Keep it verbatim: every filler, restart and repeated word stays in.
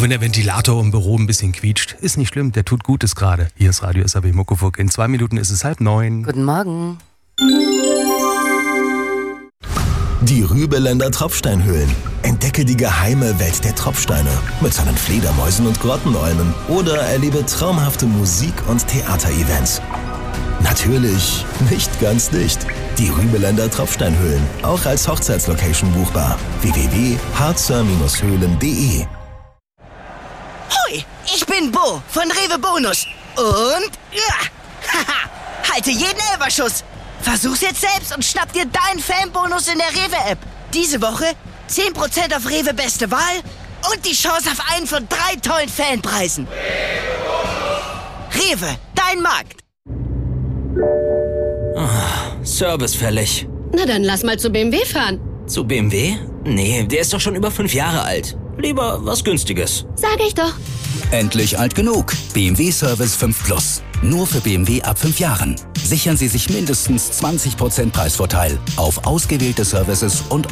wenn der Ventilator im Büro ein bisschen quietscht, ist nicht schlimm, der tut Gutes gerade. Hier ist Radio S A B Muckefuck. In zwei Minuten ist es halb neun. Guten Morgen. Die Rübeländer Tropfsteinhöhlen. Entdecke die geheime Welt der Tropfsteine mit seinen Fledermäusen und Grottenolmen oder erlebe traumhafte Musik- und Theaterevents. Natürlich nicht ganz dicht. Die Rübeländer Tropfsteinhöhlen, auch als Hochzeitslocation buchbar. w w w punkt harzer Höhlen punkt de. Hoi, ich bin Bo von Rewe Bonus. Und ja, haha, halte jeden Elferschuss. Versuch's jetzt selbst und schnapp dir deinen Fanbonus in der Rewe-App. Diese Woche zehn Prozent auf Rewe Beste Wahl und die Chance auf einen von drei tollen Fanpreisen. Rewe, dein Markt. Oh, Service fällig. Na dann lass mal zu B M W fahren. Zu B M W? Nee, der ist doch schon über fünf Jahre alt. Lieber was Günstiges. Sag ich doch. Endlich alt genug. B M W Service fünf Plus. Nur für B M W ab fünf Jahren. Sichern Sie sich mindestens zwanzig Prozent Preisvorteil auf ausgewählte Services und